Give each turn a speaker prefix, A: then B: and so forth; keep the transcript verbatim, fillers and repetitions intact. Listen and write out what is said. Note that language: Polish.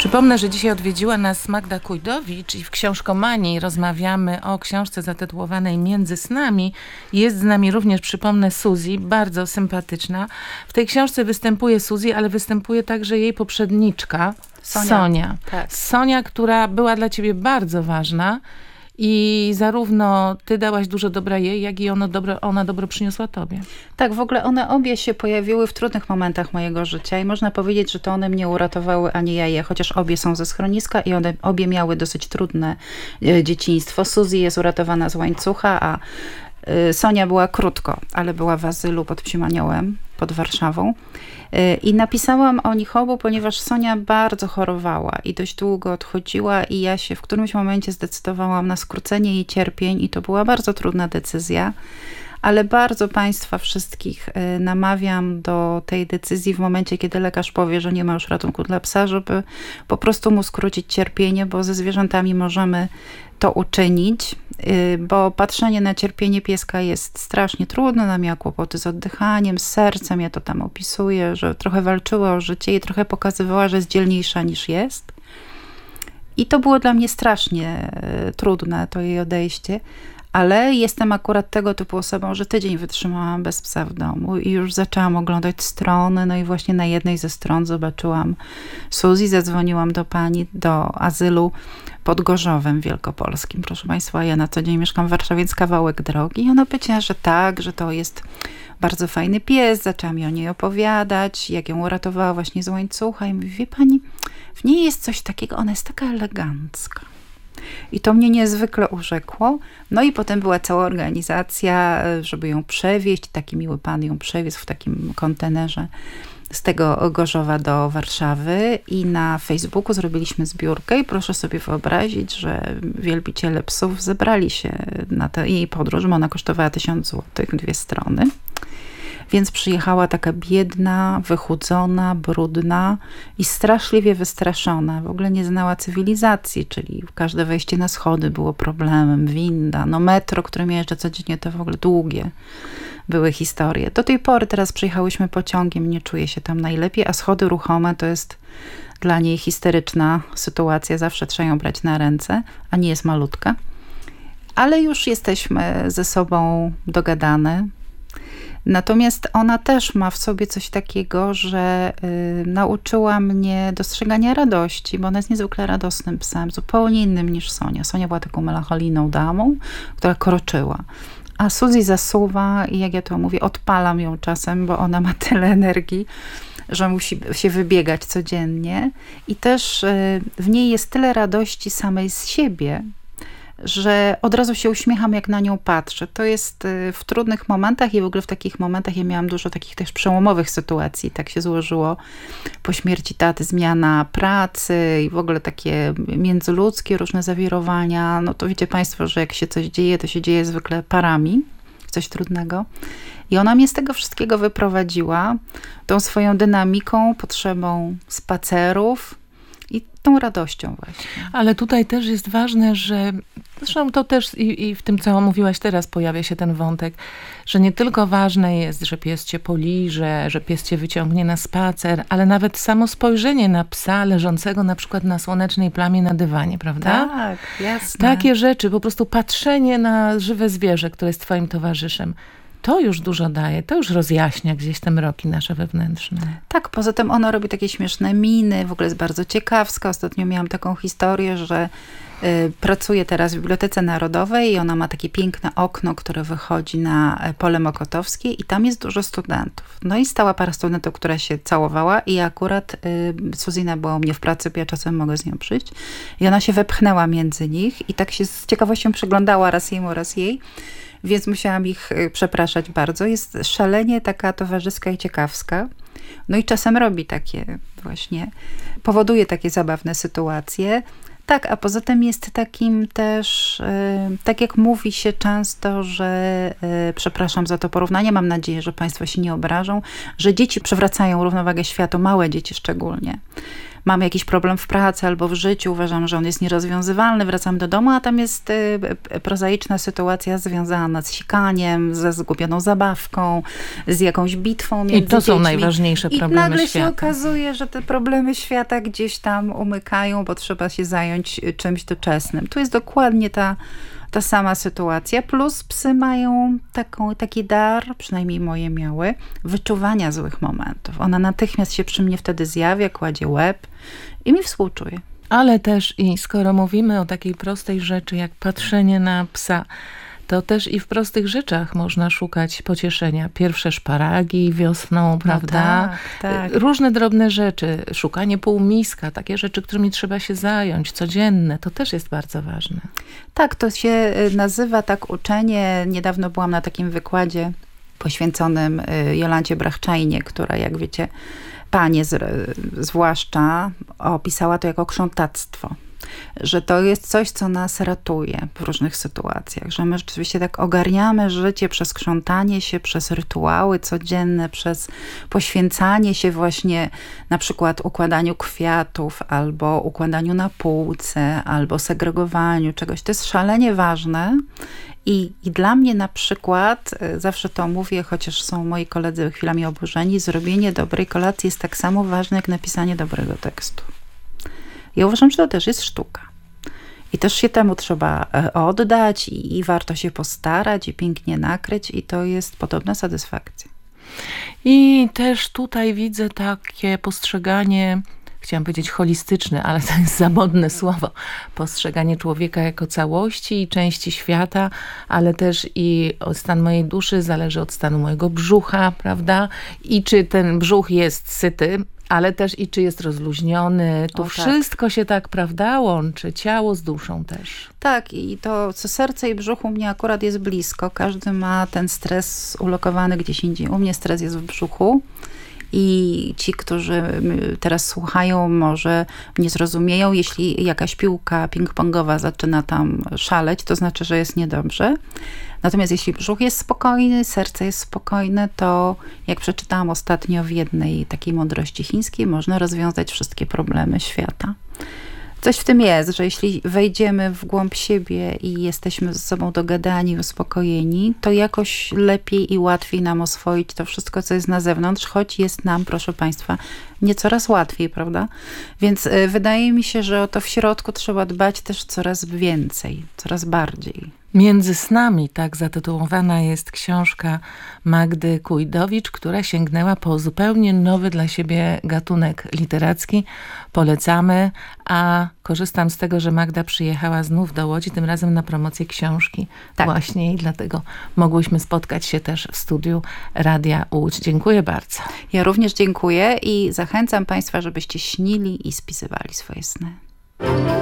A: Przypomnę, że dzisiaj odwiedziła nas Magda Kujdowicz i w Książkomanii rozmawiamy o książce zatytułowanej Między snami. Jest z nami również, przypomnę, Suzy, bardzo sympatyczna. W tej książce występuje Suzy, ale występuje także jej poprzedniczka, Sonia. Sonia,
B: tak.
A: Sonia, która była dla ciebie bardzo ważna. I zarówno ty dałaś dużo dobra jej, jak i ono dobro, ona dobro przyniosła tobie.
B: Tak, w ogóle one obie się pojawiły w trudnych momentach mojego życia i można powiedzieć, że to one mnie uratowały, a nie ja je, chociaż obie są ze schroniska i one obie miały dosyć trudne e, dzieciństwo. Suzy jest uratowana z łańcucha, a e, Sonia była krótko, ale była w azylu pod Psim Aniołem, pod Warszawą. I napisałam o nich obu, ponieważ Sonia bardzo chorowała i dość długo odchodziła i ja się w którymś momencie zdecydowałam na skrócenie jej cierpień i to była bardzo trudna decyzja, ale bardzo Państwa wszystkich namawiam do tej decyzji w momencie, kiedy lekarz powie, że nie ma już ratunku dla psa, żeby po prostu mu skrócić cierpienie, bo ze zwierzętami możemy to uczynić, bo patrzenie na cierpienie pieska jest strasznie trudne. Ona miała kłopoty z oddychaniem, z sercem, ja to tam opisuję, że trochę walczyła o życie i trochę pokazywała, że jest dzielniejsza niż jest. I to było dla mnie strasznie trudne, to jej odejście. Ale jestem akurat tego typu osobą, że tydzień wytrzymałam bez psa w domu i już zaczęłam oglądać strony, no i właśnie na jednej ze stron zobaczyłam Suzy, zadzwoniłam do pani, do azylu pod Gorzowem Wielkopolskim. Proszę Państwa, ja na co dzień mieszkam w Warszawie, więc kawałek drogi i ona powiedziała, że tak, że to jest bardzo fajny pies, zaczęła mi o niej opowiadać, jak ją uratowała właśnie z łańcucha i mówi, wie pani, w niej jest coś takiego, ona jest taka elegancka. I to mnie niezwykle urzekło. No i potem była cała organizacja, żeby ją przewieźć. Taki miły pan ją przewiózł w takim kontenerze z tego Gorzowa do Warszawy i na Facebooku zrobiliśmy zbiórkę i proszę sobie wyobrazić, że wielbiciele psów zebrali się na tę jej podróż, bo ona kosztowała tysiąc złotych, dwie strony. Więc przyjechała taka biedna, wychudzona, brudna i straszliwie wystraszona. W ogóle nie znała cywilizacji, czyli każde wejście na schody było problemem, winda, no metro, którym jeżdżę codziennie, to w ogóle długie były historie. Do tej pory teraz przyjechałyśmy pociągiem, nie czuję się tam najlepiej, a schody ruchome to jest dla niej histeryczna sytuacja. Zawsze trzeba ją brać na ręce, a nie jest malutka. Ale już jesteśmy ze sobą dogadane. Natomiast ona też ma w sobie coś takiego, że y, nauczyła mnie dostrzegania radości, bo ona jest niezwykle radosnym psem, zupełnie innym niż Sonia. Sonia była taką melancholijną damą, która kroczyła. A Suzy zasuwa i jak ja to mówię, odpalam ją czasem, bo ona ma tyle energii, że musi się wybiegać codziennie. I też y, w niej jest tyle radości samej z siebie, że od razu się uśmiecham, jak na nią patrzę. To jest w trudnych momentach i w ogóle w takich momentach ja miałam dużo takich też przełomowych sytuacji. Tak się złożyło po śmierci taty, zmiana pracy i w ogóle takie międzyludzkie różne zawirowania. No to wiecie Państwo, że jak się coś dzieje, to się dzieje zwykle parami. Coś trudnego. I ona mnie z tego wszystkiego wyprowadziła tą swoją dynamiką, potrzebą spacerów, i tą radością właśnie.
A: Ale tutaj też jest ważne, że zresztą to też i, i w tym, co mówiłaś teraz, pojawia się ten wątek, że nie tylko ważne jest, że pies cię poliże, że pies cię wyciągnie na spacer, ale nawet samo spojrzenie na psa leżącego na przykład na słonecznej plamie na dywanie, prawda?
B: Tak, jasne.
A: Takie rzeczy, po prostu patrzenie na żywe zwierzę, które jest twoim towarzyszem. To już dużo daje, to już rozjaśnia gdzieś te mroki nasze wewnętrzne.
B: Tak, poza tym ona robi takie śmieszne miny, w ogóle jest bardzo ciekawska. Ostatnio miałam taką historię, że y, pracuje teraz w Bibliotece Narodowej i ona ma takie piękne okno, które wychodzi na Pole Mokotowskie i tam jest dużo studentów. No i stała para studentów, która się całowała i akurat y, Suzina była u mnie w pracy, bo ja czasem mogę z nią przyjść i ona się wepchnęła między nich i tak się z ciekawością przyglądała raz jemu, raz jej. Więc musiałam ich przepraszać bardzo. Jest szalenie taka towarzyska i ciekawska. No i czasem robi takie właśnie, powoduje takie zabawne sytuacje. Tak, a poza tym jest takim też, tak jak mówi się często, że, przepraszam za to porównanie, mam nadzieję, że Państwo się nie obrażą, że dzieci przywracają równowagę światu, małe dzieci szczególnie. mamy jakiś problem w pracy albo w życiu, uważamy, że on jest nierozwiązywalny, wracamy do domu, a tam jest y, prozaiczna sytuacja związana z sikaniem, ze zgubioną zabawką, z jakąś bitwą między
A: I to są
B: dziećmi.
A: najważniejsze problemy
B: I nagle
A: świata.
B: się okazuje, że te problemy świata gdzieś tam umykają, bo trzeba się zająć czymś doczesnym. Tu jest dokładnie ta Ta sama sytuacja, plus psy mają taką, taki dar, przynajmniej moje miały, wyczuwania złych momentów. Ona natychmiast się przy mnie wtedy zjawia, kładzie łeb i mi współczuje.
A: Ale też i skoro mówimy o takiej prostej rzeczy, jak patrzenie na psa, to też i w prostych rzeczach można szukać pocieszenia. Pierwsze szparagi wiosną, prawda?
B: Tak, tak.
A: Różne drobne rzeczy. Szukanie półmiska, takie rzeczy, którymi trzeba się zająć, codzienne. To też jest bardzo ważne.
B: Tak, to się nazywa tak uczenie. Niedawno byłam na takim wykładzie poświęconym Jolancie Brachczajnie, która, jak wiecie, panie z, zwłaszcza opisała to jako krzątactwo. Że to jest coś, co nas ratuje w różnych sytuacjach, że my rzeczywiście tak ogarniamy życie przez krzątanie się, przez rytuały codzienne, przez poświęcanie się właśnie na przykład układaniu kwiatów, albo układaniu na półce, albo segregowaniu czegoś. To jest szalenie ważne. I, I dla mnie na przykład, zawsze to mówię, chociaż są moi koledzy chwilami oburzeni, zrobienie dobrej kolacji jest tak samo ważne, jak napisanie dobrego tekstu. Ja uważam, że to też jest sztuka. I też się temu trzeba oddać i, i warto się postarać i pięknie nakryć i to jest podobna satysfakcja.
A: I też tutaj widzę takie postrzeganie, chciałam powiedzieć holistyczne, ale to jest za modne słowo, postrzeganie człowieka jako całości i części świata, ale też i stan mojej duszy zależy od stanu mojego brzucha, prawda? I czy ten brzuch jest syty, ale też i czy jest rozluźniony. Tu
B: O, tak.
A: wszystko się tak, prawda, łączy. Ciało z duszą też.
B: Tak, i to co serce i brzuch u mnie akurat jest blisko. Każdy ma ten stres ulokowany gdzieś indziej. U mnie stres jest w brzuchu. I ci, którzy teraz słuchają, może nie zrozumieją, jeśli jakaś piłka ping-pongowa zaczyna tam szaleć, to znaczy, że jest niedobrze. Natomiast jeśli brzuch jest spokojny, serce jest spokojne, to jak przeczytałam ostatnio w jednej takiej mądrości chińskiej, można rozwiązać wszystkie problemy świata. Coś w tym jest, że jeśli wejdziemy w głąb siebie i jesteśmy ze sobą dogadani, uspokojeni, to jakoś lepiej i łatwiej nam oswoić to wszystko, co jest na zewnątrz, choć jest nam, proszę Państwa, nie coraz łatwiej, prawda? Więc y, wydaje mi się, że o to w środku trzeba dbać też coraz więcej, coraz bardziej.
A: Między snami, tak zatytułowana jest książka Magdy Kujdowicz, która sięgnęła po zupełnie nowy dla siebie gatunek literacki. Polecamy, a korzystam z tego, że Magda przyjechała znów do Łodzi, tym razem na promocję książki.
B: Tak.
A: Właśnie i dlatego mogłyśmy spotkać się też w studiu Radia Łódź. Dziękuję bardzo.
B: Ja również dziękuję i zachęcam Państwa, żebyście śnili i spisywali swoje sny.